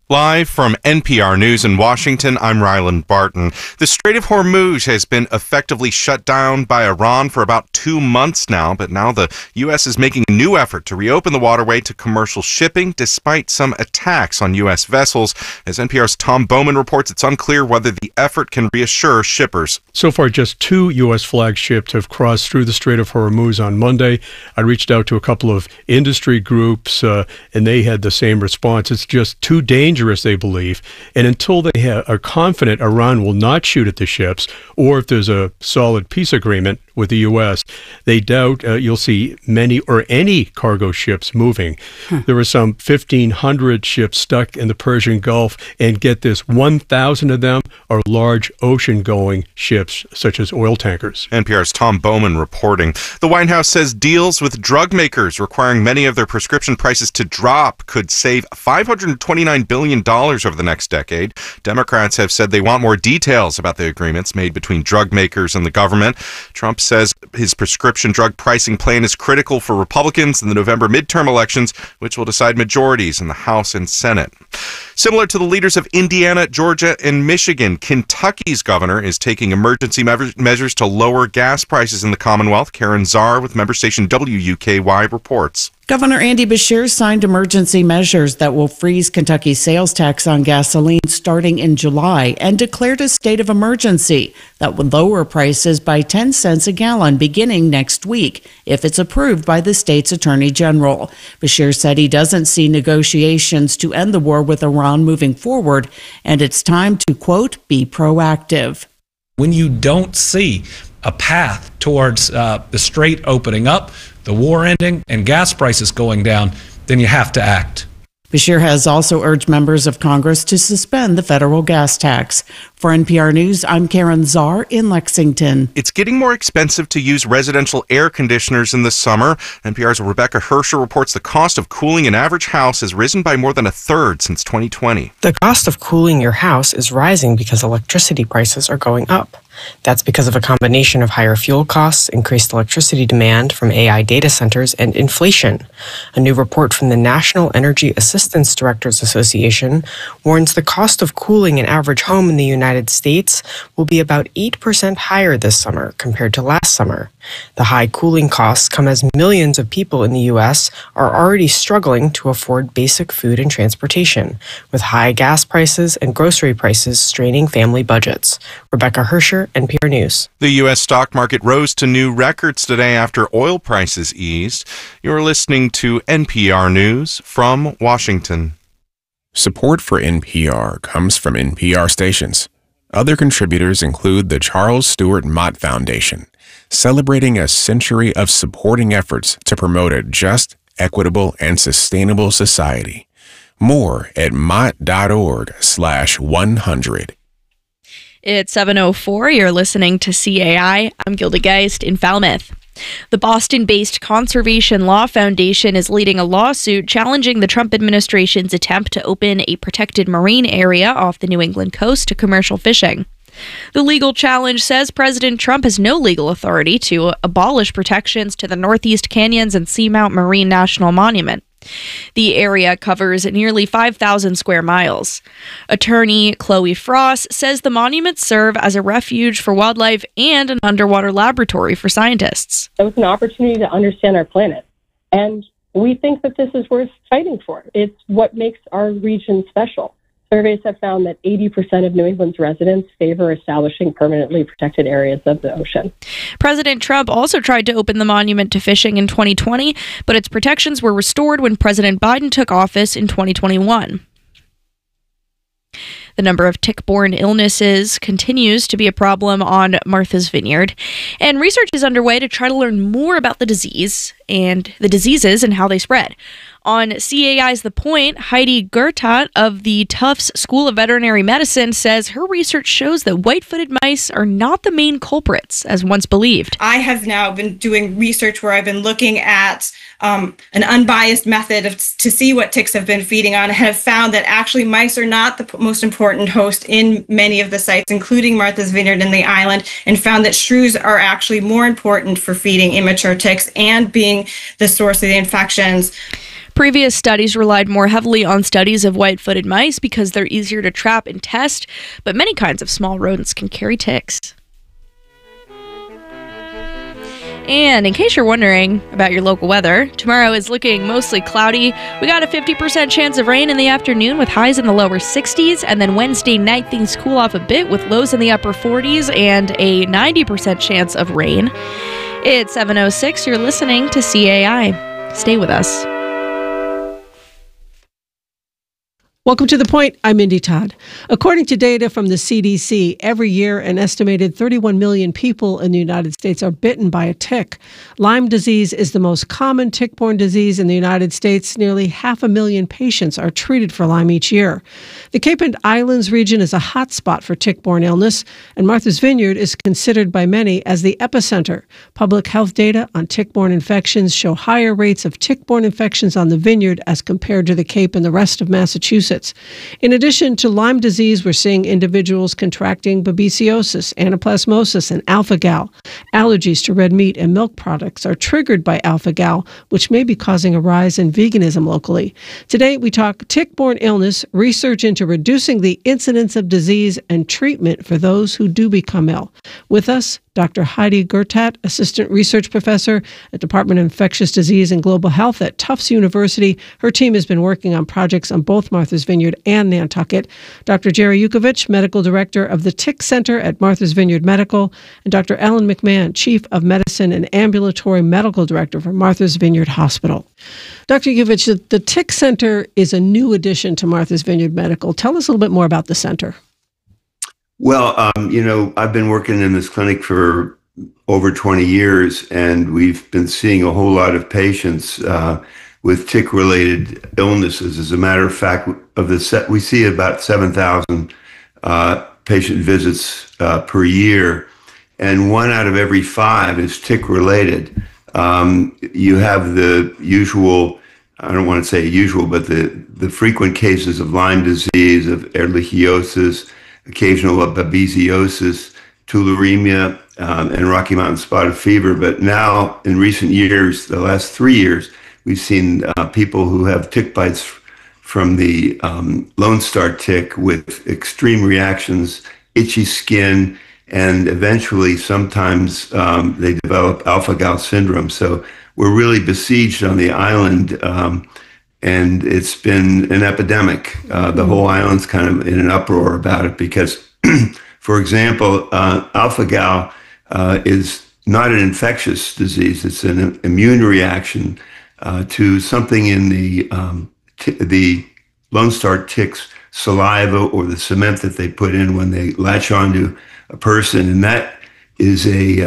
Live from NPR News in Washington, I'm Ryland Barton. The Strait of Hormuz has been effectively shut down by Iran for about 2 months now, but now the U.S. is making a new effort to reopen the waterway to commercial shipping, despite some attacks on U.S. vessels. As NPR's Tom Bowman reports, it's unclear whether the effort can reassure shippers. So far, just 2 U.S. flagships have crossed through the Strait of Hormuz on Monday. I reached out to a couple of industry groups, and they had the same response. It's just too dangerous, they believe, and until they are confident Iran will not shoot at the ships, or if there's a solid peace agreement with the U.S., they doubt you'll see many or any cargo ships moving. There were some 1,500 ships stuck in the Persian Gulf, and get this, 1,000 of them are large ocean-going ships, such as oil tankers. NPR's Tom Bowman reporting. The White House says deals with drug makers requiring many of their prescription prices to drop could save $529 billion over the next decade. Democrats have said they want more details about the agreements made between drug makers and the government. Trump says his prescription drug pricing plan is critical for Republicans in the November midterm elections, which will decide majorities in the House and Senate. Similar to the leaders of Indiana, Georgia, and Michigan, Kentucky's governor is taking emergency measures to lower gas prices in the Commonwealth. Karen Czar with member station WUKY reports. Governor Andy Beshear signed emergency measures that will freeze Kentucky's sales tax on gasoline starting in July and declared a state of emergency that would lower prices by 10 cents a gallon beginning next week if it's approved by the state's attorney general. Beshear said he doesn't see negotiations to end the war with Iran moving forward, and it's time to, quote, be proactive. When you don't see a path towards the strait opening up, the war ending, and gas prices going down, then you have to act. Beshear has also urged members of Congress to suspend the federal gas tax. For NPR News, I'm Karen Czar in Lexington. It's getting more expensive to use residential air conditioners in the summer. NPR's Rebecca Hersher reports the cost of cooling an average house has risen by more than a third since 2020. The cost of cooling your house is rising because electricity prices are going up. That's because of a combination of higher fuel costs, increased electricity demand from AI data centers, and inflation. A new report from the National Energy Assistance Directors Association warns the cost of cooling an average home in the United States will be about 8% higher this summer compared to last summer. The high cooling costs come as millions of people in the U.S. are already struggling to afford basic food and transportation, with high gas prices and grocery prices straining family budgets. Rebecca Hersher, NPR News. The U.S. stock market rose to new records today after oil prices eased. You're listening to NPR News from Washington. Support for NPR comes from NPR stations. Other contributors include the Charles Stewart Mott Foundation, celebrating a century of supporting efforts to promote a just, equitable, and sustainable society. More at mott.org/100. It's 7:04. You're listening to CAI. I'm Gilda Geist in Falmouth. The Boston-based Conservation Law Foundation is leading a lawsuit challenging the Trump administration's attempt to open a protected marine area off the New England coast to commercial fishing. The legal challenge says President Trump has no legal authority to abolish protections to the Northeast Canyons and Seamount Marine National Monument. The area covers nearly 5,000 square miles. Attorney Chloe Frost says the monuments serve as a refuge for wildlife and an underwater laboratory for scientists. It was an opportunity to understand our planet, and we think that this is worth fighting for. It's what makes our region special. Surveys have found that 80% of New England's residents favor establishing permanently protected areas of the ocean. President Trump also tried to open the monument to fishing in 2020, but its protections were restored when President Biden took office in 2021. The number of tick-borne illnesses continues to be a problem on Martha's Vineyard, and research is underway to try to learn more about the disease and the diseases and how they spread. On CAI's The Point, Heidi Gertat of the Tufts School of Veterinary Medicine says her research shows that white-footed mice are not the main culprits, as once believed. I have now been doing research where I've been looking at an unbiased method to see what ticks have been feeding on, and have found that actually mice are not the most important host in many of the sites, including Martha's Vineyard and the island, and found that shrews are actually more important for feeding immature ticks and being the source of the infections. Previous studies relied more heavily on studies of white-footed mice because they're easier to trap and test, but many kinds of small rodents can carry ticks. And in case you're wondering about your local weather, tomorrow is looking mostly cloudy. We got a 50% chance of rain in the afternoon with highs in the lower 60s, and then Wednesday night things cool off a bit with lows in the upper 40s and a 90% chance of rain. It's 7:06. You're listening to CAI. Stay with us. Welcome to The Point. I'm Mindy Todd. According to data from the CDC, every year an estimated 31 million people in the United States are bitten by a tick. Lyme disease is the most common tick-borne disease in the United States. Nearly 500,000 patients are treated for Lyme each year. The Cape and Islands region is a hotspot for tick-borne illness, and Martha's Vineyard is considered by many as the epicenter. Public health data on tick-borne infections show higher rates of tick-borne infections on the Vineyard as compared to the Cape and the rest of Massachusetts. In addition to Lyme disease, we're seeing individuals contracting babesiosis, anaplasmosis, and alpha-gal. Allergies to red meat and milk products are triggered by alpha-gal, which may be causing a rise in veganism locally. Today, we talk tick-borne illness, research into reducing the incidence of disease, and treatment for those who do become ill. With us, Dr. Heidi Gertat, Assistant Research Professor at Department of Infectious Disease and Global Health at Tufts University. Her team has been working on projects on both Martha's Vineyard and Nantucket. Dr. Jerry Yukovich, Medical Director of the Tick Center at Martha's Vineyard Medical, and Dr. Ellen McMahon, Chief of Medicine and Ambulatory Medical Director for Martha's Vineyard Hospital. Dr. Yukovich, the Tick Center is a new addition to Martha's Vineyard Medical. Tell us a little bit more about the center. Well, I've been working in this clinic for over 20 years, and we've been seeing a whole lot of patients with tick-related illnesses. As a matter of fact, we see about 7,000 patient visits per year, and 1 out of every 5 is tick-related. You have the usual, I don't want to say usual, but the frequent cases of Lyme disease, of ehrlichiosis, occasional babesiosis, tularemia, and Rocky Mountain spotted fever. But now, in recent years, the last 3 years, we've seen people who have tick bites from the Lone Star tick with extreme reactions, itchy skin, and eventually sometimes they develop alpha-gal syndrome. So we're really besieged on the island, and it's been an epidemic. The whole island's kind of in an uproar about it because, for example, alpha-gal is not an infectious disease. It's an immune reaction to something in the Lone Star tick's saliva or the cement that they put in when they latch onto a person, and that is a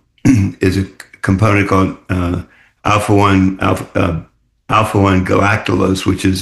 component called alpha-1 galactulose, which is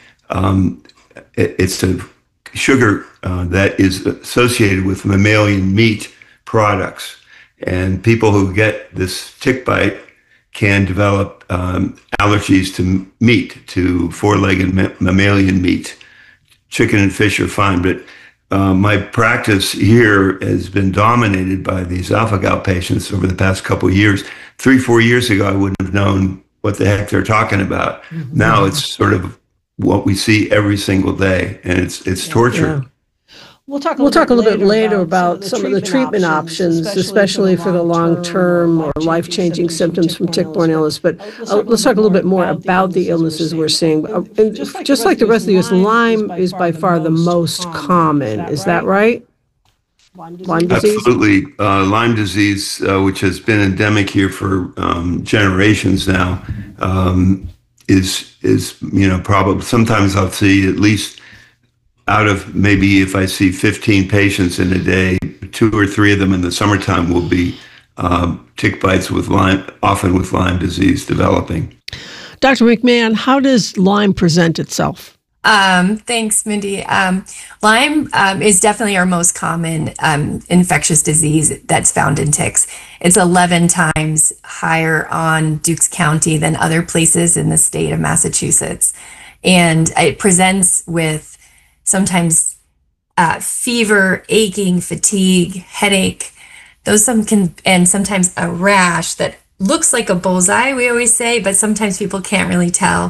it's a sugar that is associated with mammalian meat products. And people who get this tick bite can develop allergies to meat, to four-legged mammalian meat. Chicken and fish are fine, but my practice here has been dominated by these alpha-gal patients over the past couple of years. 3-4 years ago, I wouldn't have known what the heck they're talking about. Mm-hmm. Now it's sort of what we see every single day, and it's torture. Yeah. We'll talk a little bit later about some of the treatment options, especially for the long-term or life-changing symptoms from tick-borne illness. But let's talk a little bit more about the illnesses we're seeing. And just like the rest of the U.S., Lyme is by far the most common. Is that right? Lyme disease? Absolutely. Lyme disease, which has been endemic here for generations now, is probably, sometimes I'll see at least out of maybe, if I see 15 patients in a day, 2 or 3 of them in the summertime will be tick bites with Lyme, often with Lyme disease developing. Dr. McMahon, how does Lyme present itself? Thanks, Mindy. Lyme is definitely our most common infectious disease that's found in ticks. It's 11 times higher on Dukes County than other places in the state of Massachusetts. And it presents with sometimes fever, aching, fatigue, headache, and sometimes a rash that looks like a bullseye, we always say, but sometimes people can't really tell.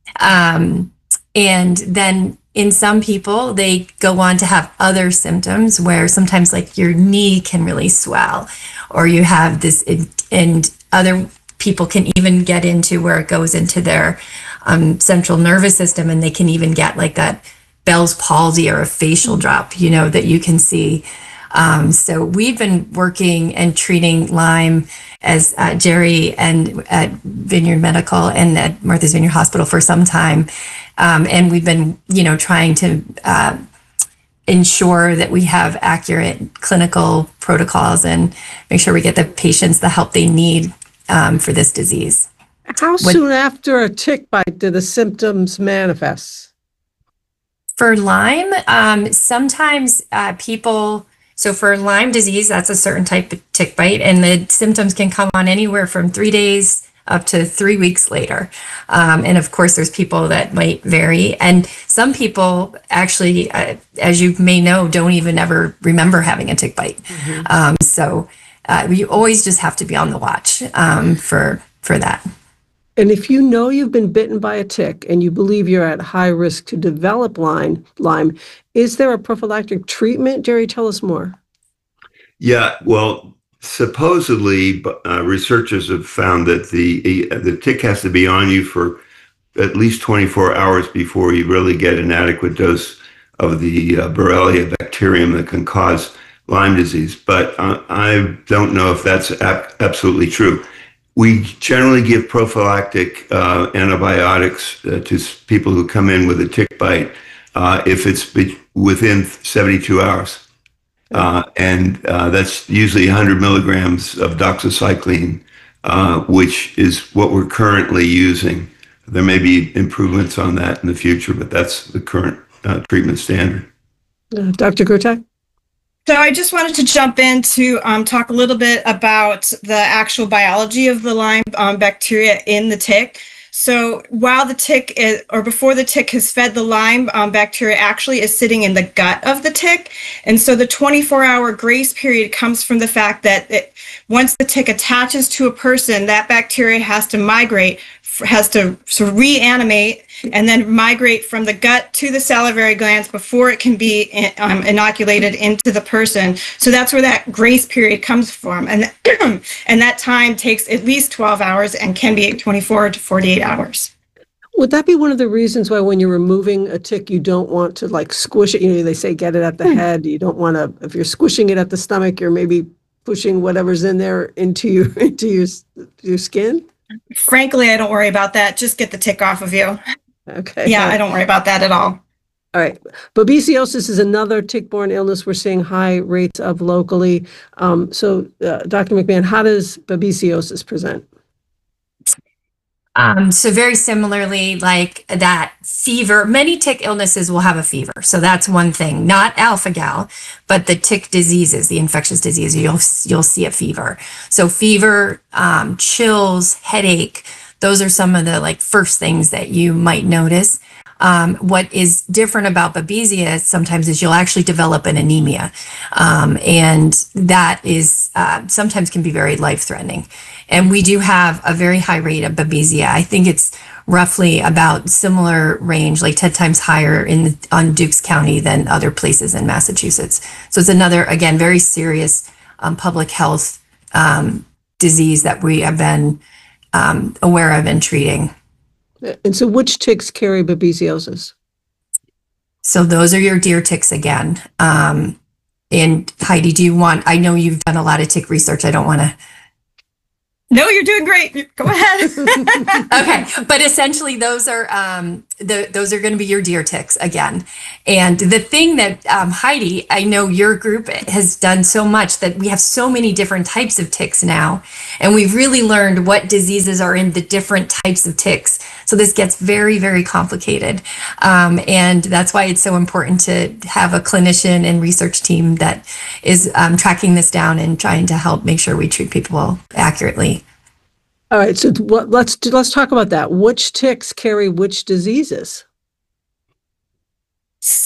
And then in some people, they go on to have other symptoms where sometimes like your knee can really swell, or you have this, and other people can even get into where it goes into their central nervous system, and they can even get like that Bell's palsy or a facial drop, you know, that you can see. So we've been working and treating Lyme as Jerry and at Vineyard Medical and at Martha's Vineyard Hospital for some time. And we've been, you know, trying to ensure that we have accurate clinical protocols and make sure we get the patients the help they need for this disease. How soon after a tick bite do the symptoms manifest? For Lyme, sometimes people... So for Lyme disease, that's a certain type of tick bite, and the symptoms can come on anywhere from 3 days up to 3 weeks later. And of course, there's people that might vary. And some people actually, as you may know, don't even ever remember having a tick bite. Mm-hmm. So you always just have to be on the watch for that. And if you know you've been bitten by a tick and you believe you're at high risk to develop Lyme, is there a prophylactic treatment? Jerry, tell us more. Yeah, well, supposedly researchers have found that the tick has to be on you for at least 24 hours before you really get an adequate dose of the Borrelia bacterium that can cause Lyme disease. But I don't know if that's absolutely true. We generally give prophylactic antibiotics to people who come in with a tick bite if it's within 72 hours. And that's usually 100 milligrams of doxycycline, which is what we're currently using. There may be improvements on that in the future, but that's the current treatment standard. Dr. Gertak? So I just wanted to jump in to talk a little bit about the actual biology of the Lyme bacteria in the tick. So while the tick is, or before the tick has fed the Lyme bacteria actually is sitting in the gut of the tick. And so the 24-hour grace period comes from the fact that once the tick attaches to a person, that bacteria has to migrate, has to sort of reanimate and then migrate from the gut to the salivary glands before it can be inoculated into the person. So that's where that grace period comes from. And, and that time takes at least 12 hours and can be 24 to 48 hours. Would that be one of the reasons why when you're removing a tick, you don't want to like squish it? You know, they say get it at the head. You don't want to, if you're squishing it at the stomach, you're maybe pushing whatever's in there into your skin? Frankly, I don't worry about that. Just get the tick off of you. Okay. Yeah, I don't worry about that at all. All right. Babesiosis is another tick-borne illness we're seeing high rates of locally. So, Dr. McMahon, how does babesiosis present? So very similarly, like that fever, many tick illnesses will have a fever. So that's one thing, not alpha-gal, but the tick diseases, the infectious diseases, you'll see a fever. So fever, chills, headache, those are some of the like first things that you might notice. What is different about Babesia sometimes is you'll actually develop an anemia. And that is sometimes can be very life-threatening. And we do have a very high rate of Babesia. I think it's roughly about similar range, like 10 times higher on Dukes County than other places in Massachusetts. So it's another, again, very serious public health disease that we have been aware of and treating. And so which ticks carry babesiosis? So those are your deer ticks again. And Heidi, do you want, I know you've done a lot of tick research. I don't want to. No, you're doing great. Go ahead. Okay, but essentially those are going to be your deer ticks again. And the thing that Heidi, I know your group has done so much that we have so many different types of ticks now, and we've really learned what diseases are in the different types of ticks. So this gets very, very complicated, and that's why it's so important to have a clinician and research team that is tracking this down and trying to help make sure we treat people accurately. All right, so let's talk about that. Which ticks carry which diseases?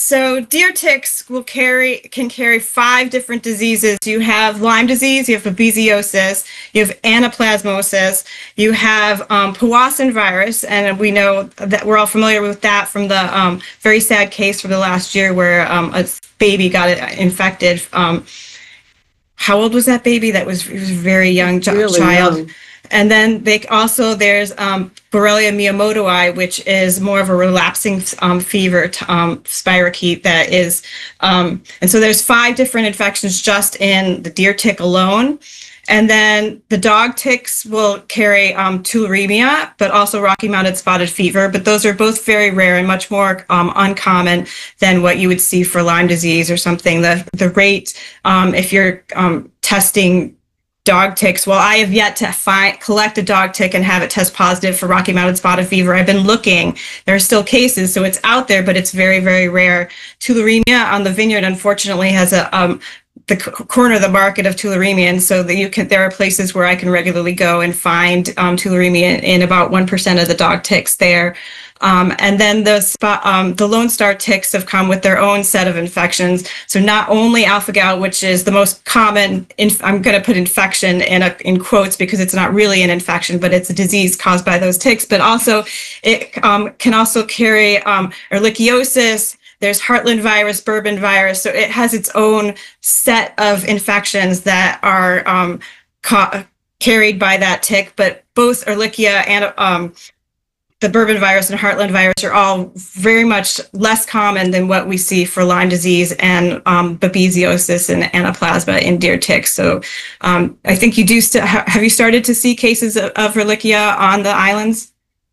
So deer ticks can carry 5 different diseases. You have Lyme disease, you have babesiosis, you have anaplasmosis, you have Powassan virus, and we know that we're all familiar with that from the very sad case from the last year where a baby got infected. How old was that baby? That was a very young Really child. young. And then there's Borrelia miyamotoi, which is more of a relapsing fever, spirochete that is, and so there's 5 different infections just in the deer tick alone. And then the dog ticks will carry tularemia, but also Rocky Mountain spotted fever. But those are both very rare and much more uncommon than what you would see for Lyme disease or something. The rate, if you're testing dog ticks, well, I have yet to collect a dog tick and have it test positive for Rocky Mountain spotted fever. I've been looking. There are still cases, so it's out there, but it's very, very rare. Tularemia on the vineyard, unfortunately, has the corner of the market of tularemia, and so there are places where I can regularly go and find tularemia in about 1% of the dog ticks there. And then the Lone Star ticks have come with their own set of infections. So not only alpha-gal, which is the most common, I'm going to put infection in quotes because it's not really an infection, but it's a disease caused by those ticks, but also it can also carry ehrlichiosis. There's Heartland virus, Bourbon virus. So it has its own set of infections that are carried by that tick, but both Ehrlichia and the Bourbon virus and Heartland virus are all very much less common than what we see for Lyme disease and babesiosis and anaplasma in deer ticks. So I think you do have you started to see cases of Ehrlichia on the islands?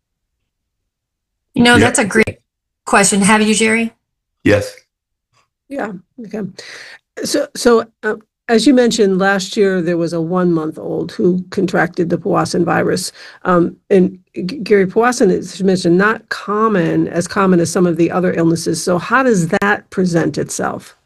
That's a great question. Have you, Jerry? Yes. Yeah. Okay. So as you mentioned, last year there was a 1-month-old who contracted the Powassan virus. And Gary, Powassan is mentioned not as common as some of the other illnesses. So how does that present itself?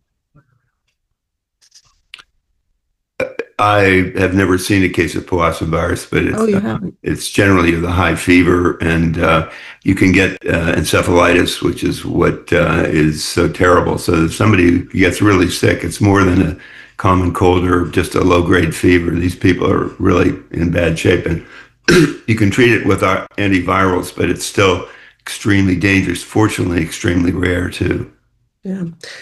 I have never seen a case of Powassan virus, but it's generally the high fever, and you can get encephalitis, which is what is so terrible. So if somebody gets really sick, it's more than a common cold or just a low-grade fever. These people are really in bad shape, and you can treat it with our antivirals, but it's still extremely dangerous. Fortunately, extremely rare too. Yeah.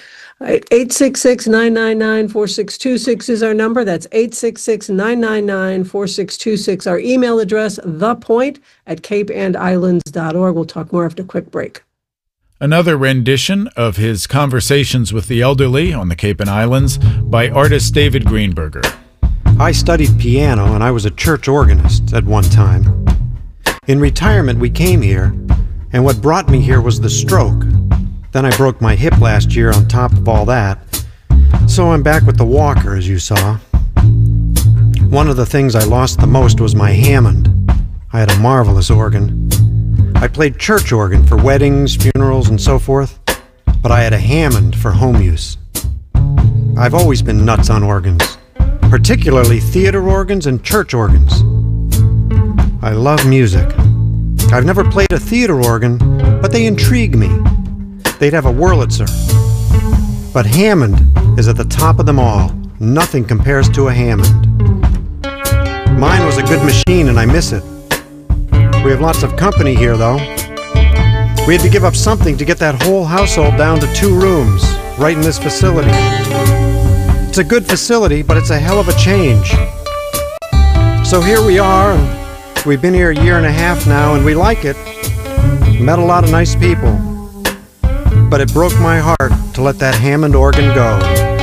866-999-4626 is our number. That's 866-999-4626. Our email address, thepoint@capeandislands.org. We'll talk more after a quick break. Another rendition of his Conversations with the Elderly on the Cape and Islands by artist David Greenberger. I studied piano and I was a church organist at one time. In retirement, we came here, and what brought me here was the stroke. Then I broke my hip last year on top of all that. So I'm back with the walker, as you saw. One of the things I lost the most was my Hammond. I had a marvelous organ. I played church organ for weddings, funerals, and so forth, but I had a Hammond for home use. I've always been nuts on organs, particularly theater organs and church organs. I love music. I've never played a theater organ, but they intrigue me. They'd have a Wurlitzer. But Hammond is at the top of them all. Nothing compares to a Hammond. Mine was a good machine and I miss it. We have lots of company here, though. We had to give up something to get that whole household down to 2 rooms, right in this facility. It's a good facility, but it's a hell of a change. So here we are, and we've been here a year and a half now, and we like it. Met a lot of nice people. But it broke my heart to let that Hammond organ go.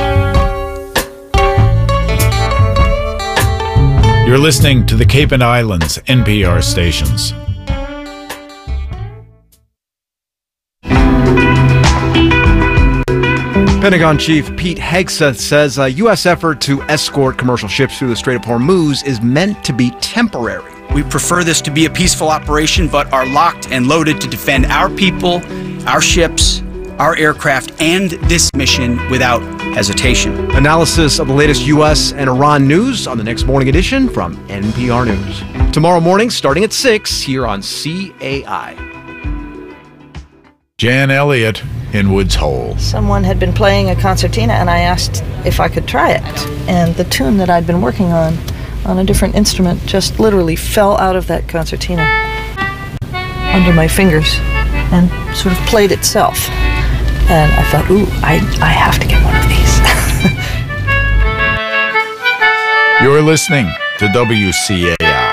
You're listening to the Cape and Islands NPR stations. Pentagon Chief Pete Hegseth says a U.S. effort to escort commercial ships through the Strait of Hormuz is meant to be temporary. We prefer this to be a peaceful operation, but are locked and loaded to defend our people, our ships, our aircraft, and this mission without hesitation. Analysis of the latest U.S. and Iran news on the next morning edition from NPR News. Tomorrow morning, starting at 6, here on CAI. Jan Elliott in Woods Hole. Someone had been playing a concertina, and I asked if I could try it. And the tune that I'd been working on a different instrument, just literally fell out of that concertina under my fingers and sort of played itself. And I thought, ooh, I have to get one of these. You're listening to WCA.